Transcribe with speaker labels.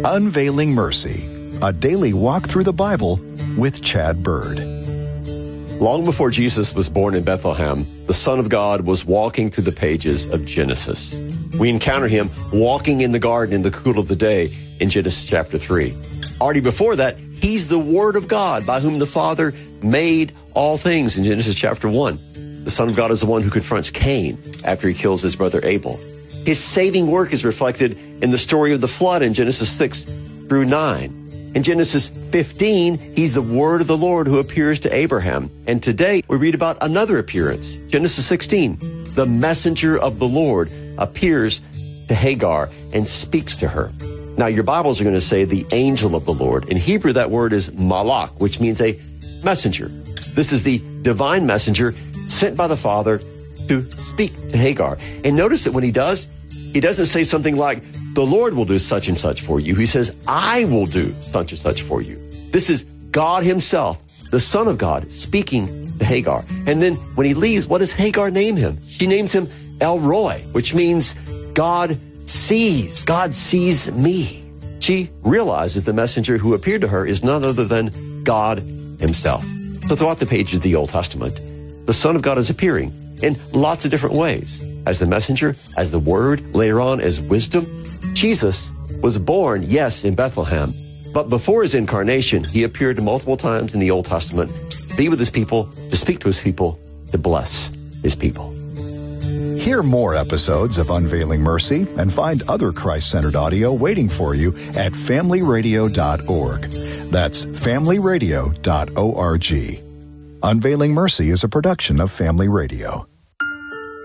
Speaker 1: Unveiling Mercy, a daily walk through the Bible with Chad Bird.
Speaker 2: Long before Jesus was born in Bethlehem, the Son of God was walking through the pages of Genesis. We encounter him walking in the garden in the cool of the day in Genesis chapter 3. Already before that, he's the Word of God by whom the Father made all things in Genesis chapter 1. The Son of God is the one who confronts Cain after he kills his brother Abel. His saving work is reflected in the story of the flood in Genesis 6 through 9. In Genesis 15, he's the word of the Lord who appears to Abraham. And today we read about another appearance. Genesis 16, the messenger of the Lord appears to Hagar and speaks to her. Now your Bibles are going to say the angel of the Lord. In Hebrew, that word is malach, which means a messenger. This is the divine messenger sent by the Father to speak to Hagar. And notice that when he does, he doesn't say something like, the Lord will do such and such for you. He says, I will do such and such for you. This is God himself, the Son of God, speaking to Hagar. And then when he leaves, what does Hagar name him? She names him El Roi, which means God sees. God sees me. She realizes the messenger who appeared to her is none other than God himself. So throughout the pages of the Old Testament, the Son of God is appearing in lots of different ways. As the messenger, as the Word, later on as wisdom. Jesus was born, yes, in Bethlehem, but before his incarnation, he appeared multiple times in the Old Testament to be with his people, to speak to his people, to bless his people.
Speaker 1: Hear more episodes of Unveiling Mercy and find other Christ-centered audio waiting for you at familyradio.org. That's familyradio.org. Unveiling Mercy is a production of Family Radio.